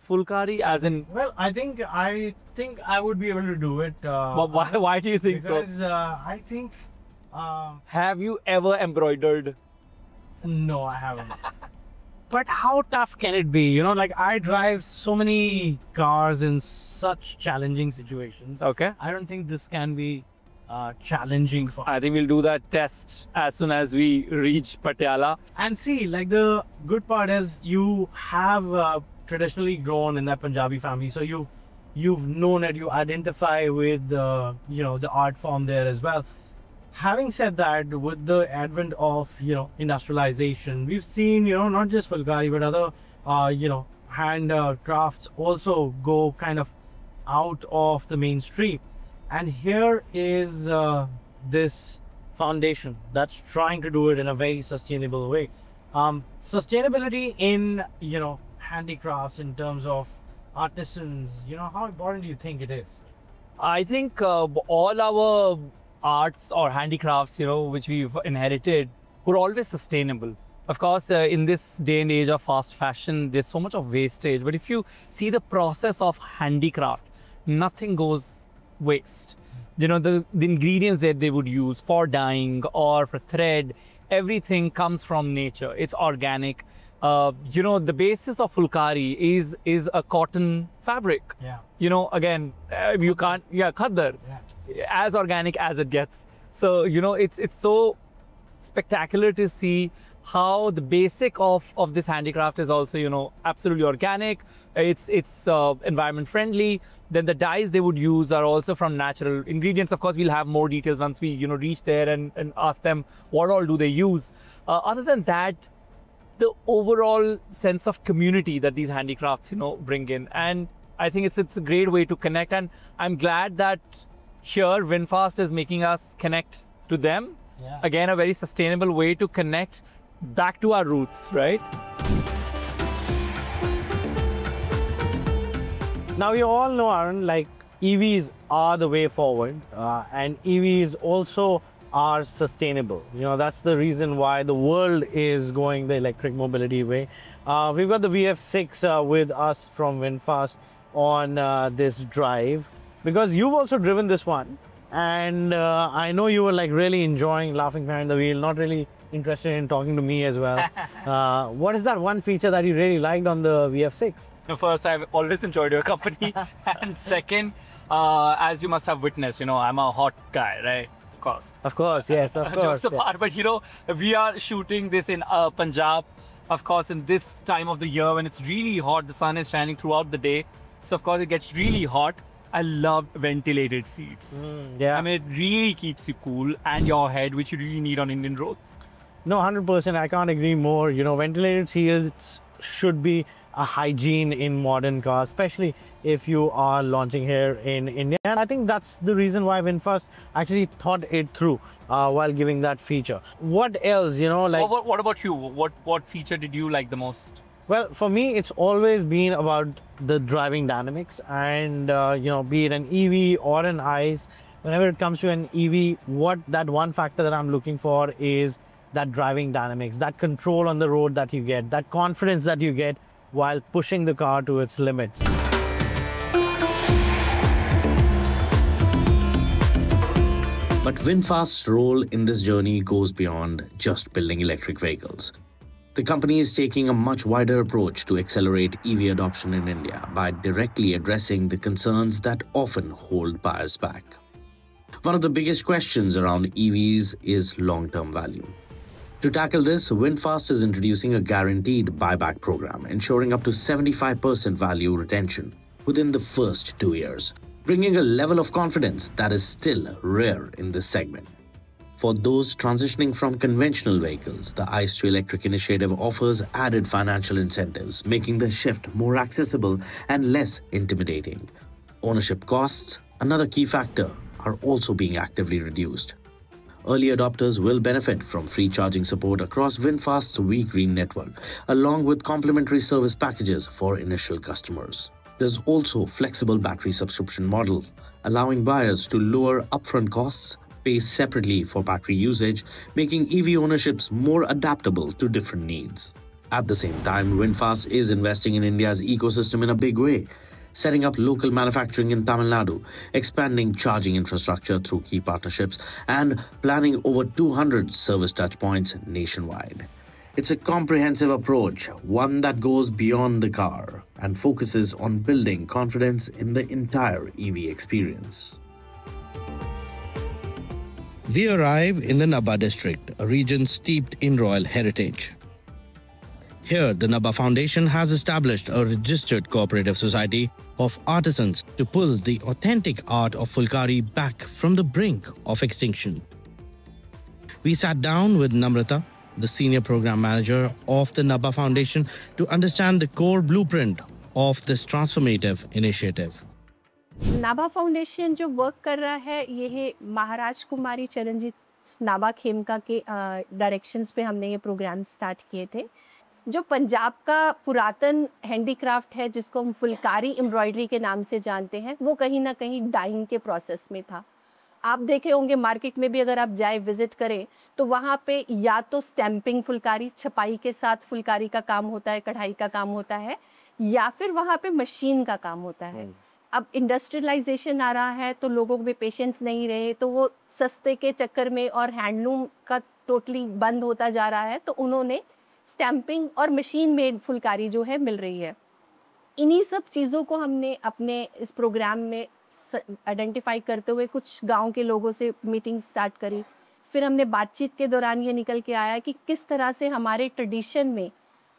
Fulkari? As in, Well, I think I would be able to do it. why do you think so? Because I think Have you ever embroidered? no, I haven't. But how tough can it be? You know, like I drive so many cars in such challenging situations. Okay. I don't think this can be challenging for. I think we'll do that test as soon as we reach Patiala. And see, like the good part is you have traditionally grown in that Punjabi family, so you've known it. You identify with the the art form there as well. Having said that, with the advent of industrialization, we've seen not just Fulkari but other hand crafts also go kind of out of the mainstream. And here is this foundation that's trying to do it in a very sustainable way. Sustainability in handicrafts, in terms of artisans, how important do you think it is? I think all our arts or handicrafts, which we've inherited, were always sustainable. Of course, in this day and age of fast fashion, there's so much of wastage. But if you see the process of handicraft, nothing goes waste. The ingredients that they would use for dyeing or for thread, everything comes from nature. It's organic. The basis of Fulkari is a cotton fabric. Yeah. Again, you can't, khadar, as organic as it gets. So, it's so spectacular to see how the basic of this handicraft is also, absolutely organic. It's environment friendly. Then the dyes they would use are also from natural ingredients. Of course, we'll have more details once we, reach there and ask them what all do they use. Other than that, the overall sense of community that these handicrafts, bring in. And I think it's a great way to connect. And I'm glad that here VinFast is making us connect to them. Yeah. Again, a very sustainable way to connect back to our roots, right? Now you all know, Aaron, like EVs are the way forward, and EVs also are sustainable. That's the reason why the world is going the electric mobility way. We've got the VF6 with us from VinFast on this drive, because you've also driven this one, and I know you were like really enjoying laughing behind the wheel, not really interested in talking to me as well. What is that one feature that you really liked on the VF6? First, I've always enjoyed your company. And second, as you must have witnessed, I'm a hot guy, right? Of course. Of course, yes, of course. Jokes apart, but we are shooting this in Punjab, of course, in this time of the year when it's really hot, the sun is shining throughout the day. So of course it gets really hot. I love ventilated seats. Yeah. I mean, it really keeps you cool and your head, which you really need on Indian roads. No, 100%. I can't agree more. Ventilated seats should be a hygiene in modern cars, especially if you are launching here in India. And I think that's the reason why VinFast actually thought it through while giving that feature. What else, like... What about you? What feature did you like the most? Well, for me, it's always been about the driving dynamics, and, be it an EV or an ICE, whenever it comes to an EV, that one factor that I'm looking for is that driving dynamics, that control on the road that you get, that confidence that you get while pushing the car to its limits. But VinFast's role in this journey goes beyond just building electric vehicles. The company is taking a much wider approach to accelerate EV adoption in India by directly addressing the concerns that often hold buyers back. One of the biggest questions around EVs is long-term value. To tackle this, VinFast is introducing a guaranteed buyback program, ensuring up to 75% value retention within the first 2 years, bringing a level of confidence that is still rare in this segment. For those transitioning from conventional vehicles, the ICE to Electric initiative offers added financial incentives, making the shift more accessible and less intimidating. Ownership costs, another key factor, are also being actively reduced. Early adopters will benefit from free charging support across VinFast's V-Green network, along with complimentary service packages for initial customers. There's also flexible battery subscription models, allowing buyers to lower upfront costs, pay separately for battery usage, making EV ownerships more adaptable to different needs. At the same time, VinFast is investing in India's ecosystem in a big way, setting up local manufacturing in Tamil Nadu, expanding charging infrastructure through key partnerships, and planning over 200 service touchpoints nationwide. It's a comprehensive approach, one that goes beyond the car and focuses on building confidence in the entire EV experience. We arrive in the Nabha district, a region steeped in royal heritage. Here, the Nabha Foundation has established a registered cooperative society of artisans to pull the authentic art of Fulkari back from the brink of extinction. We sat down with Namrata, the senior program manager of the Nabha Foundation, to understand the core blueprint of this transformative initiative. Nabha foundation जो work कर रहा है ये है महाराज कुमारी चरणजीत नाभा खेमका के directions पे हमने ये प्रोग्राम स्टार्ट किए थे। जो पंजाब का पुरातन हैंडीक्राफ्ट है जिसको हम फुलकारी एम्ब्रॉयडरी के नाम से जानते हैं, वो कहीं ना कहीं डाइंग के प्रोसेस में था। आप देखे होंगे मार्केट में भी अगर आप जाए विजिट करें तो वहाँ पे या तो स्टैंपिंग फुलकारी, छपाई के साथ फुलकारी का काम होता है, कढ़ाई का काम होता है, या फिर वहाँ पे मशीन का काम होता है। अब इंडस्ट्रियलाइजेशन आ रहा है तो लोगों में पेशेंस नहीं रहे, तो वो सस्ते के चक्कर में और हैंडलूम का टोटली बंद होता जा रहा है, तो उन्होंने स्टैंपिंग और मशीन मेड फुलकारी जो है मिल रही है। इन्हीं सब चीज़ों को हमने अपने इस प्रोग्राम में आइडेंटिफाई करते हुए कुछ गांव के लोगों से मीटिंग स्टार्ट करी। फिर हमने बातचीत के दौरान ये निकल के आया कि किस तरह से हमारे ट्रेडिशन में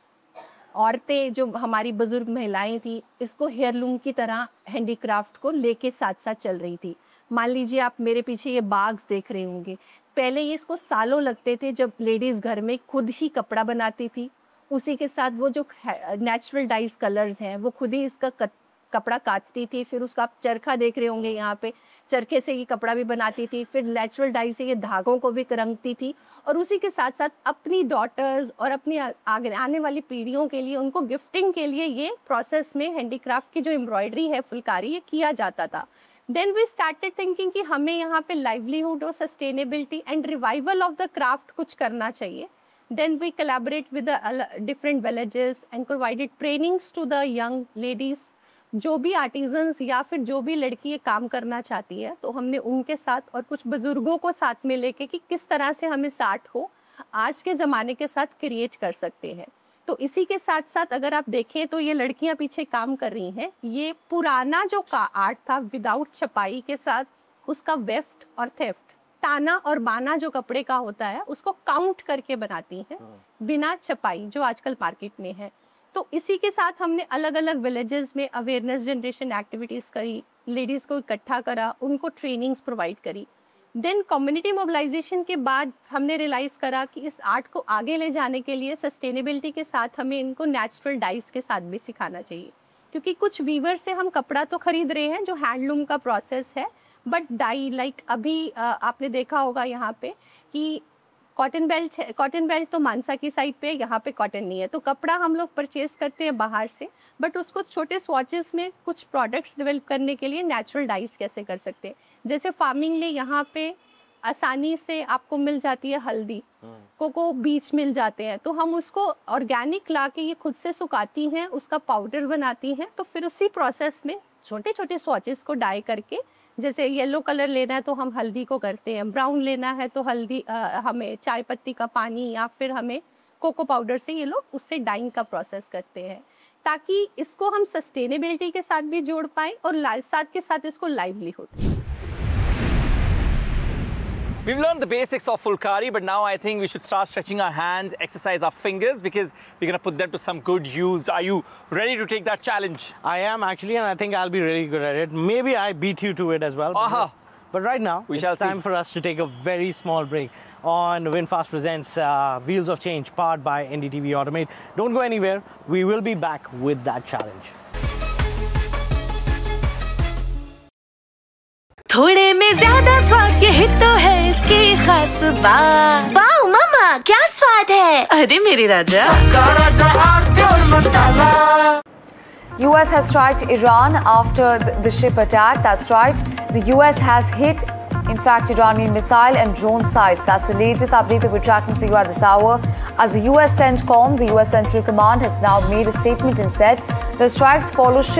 औरतें, जो हमारी बुजुर्ग महिलाएं थी, इसको हेयरलूम की तरह हैंडीक्राफ्ट को लेके साथ साथ चल रही थी। मान लीजिए आप मेरे पीछे ये बाग्स देख रहे होंगे, पहले ये इसको सालों लगते थे जब लेडीज़ घर में खुद ही कपड़ा बनाती थी, उसी के साथ वो जो नेचुरल डाइज कलर्स हैं वो खुद ही इसका कपड़ा काटती थी। फिर उसका आप चरखा देख रहे होंगे, यहाँ पे चरखे से ये कपड़ा भी बनाती थी, फिर नेचुरल डाई से ये धागों को भी रंगती थी, और उसी के साथ साथ अपनी डॉटर्स और अपनी आगे आने वाली पीढ़ियों के लिए, उनको गिफ्टिंग के लिए ये प्रोसेस में हैंडीक्राफ्ट की जो एम्ब्रॉयडरी है फुलकारी, ये किया जाता था। देन वी स्टार्टेड थिंकिंग कि हमें यहाँ पे लाइवलीहुड और sustainability and revival of the craft कुछ करना चाहिए। Then we collaborate with the different villages and provided trainings to the young ladies। जो भी आर्टिजन्स या फिर जो भी लड़की ये काम करना चाहती है, तो हमने उनके साथ और कुछ बुजुर्गों को साथ में लेके कि किस तरह से हम इस आर्ट को आज के ज़माने के साथ क्रिएट कर सकते हैं। तो इसी के साथ साथ अगर आप देखें तो ये लड़कियां पीछे काम कर रही हैं, ये पुराना जो का आर्ट था विदाउट छपाई के साथ उसका वेफ्ट और थेफ्ट, ताना और बाना जो कपड़े का होता है उसको काउंट करके बनाती हैं बिना छपाई, जो आजकल मार्केट में है। तो इसी के साथ हमने अलग अलग विलेजेस में अवेयरनेस जनरेशन एक्टिविटीज़ करी, लेडीज़ को इकट्ठा करा, उनको ट्रेनिंग्स प्रोवाइड करी। देन कम्युनिटी मोबिलाइजेशन के बाद हमने रियलाइज़ करा कि इस आर्ट को आगे ले जाने के लिए सस्टेनेबिलिटी के साथ हमें इनको नेचुरल डाइज के साथ भी सिखाना चाहिए, क्योंकि कुछ वीवर से हम कपड़ा तो खरीद रहे हैं जो हैंडलूम का प्रोसेस है, बट डाई लाइक अभी आपने देखा होगा यहाँ पे कि कॉटन बेल्ट है, कॉटन बेल्ट तो मानसा की साइड पे, यहाँ पे कॉटन नहीं है, तो कपड़ा हम लोग परचेज करते हैं बाहर से, बट उसको छोटे स्वॉचेस में कुछ प्रोडक्ट्स डेवलप करने के लिए नेचुरल डाइज कैसे कर सकते हैं। जैसे फार्मिंग लिए यहाँ पे आसानी से आपको मिल जाती है हल्दी, कोको बीज मिल जाते हैं, तो हम उसको ऑर्गेनिक ला के ये खुद से सुखाती हैं, उसका पाउडर बनाती हैं, तो फिर उसी प्रोसेस में छोटे छोटे स्वॉचेस को डाई करके, जैसे येलो कलर लेना है तो हम हल्दी को करते हैं, ब्राउन लेना है तो हल्दी हमें चाय पत्ती का पानी या फिर हमें कोको पाउडर से ये लोग उससे डाइंग का प्रोसेस करते हैं, ताकि इसको हम सस्टेनेबिलिटी के साथ भी जोड़ पाएँ और साथ के साथ इसको livelihood. We've learned the basics of Fulkari, but now I think we should start stretching our hands, exercise our fingers, because we're going to put them to some good use. Are you ready to take that challenge? I am actually, and I think I'll be really good at it. Maybe I beat you to it as well. But right now, it's time for us to take a very small break on VinFast Presents Wheels of Change, powered by NDTV Automate. Don't go anywhere. We will be back with that challenge. थोड़े में ज्यादा स्वाद, यही तो है इसकी खास बात। वाओ मम्मा, क्या स्वाद है? अरे मेरे राजा, US has striked Iran after the ship attack. That's right. The US has hit In fact, Iranian missile and drone sites. That's the latest update that we're tracking for you at this hour. As the US CENTCOM, the US Central Command, has now made a statement and said the strikes follow